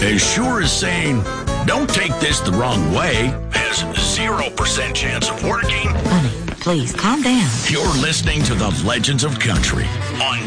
as sure as saying, don't take this the wrong way, has 0% chance of working. Honey, please calm down. You're listening to the Legends of Country on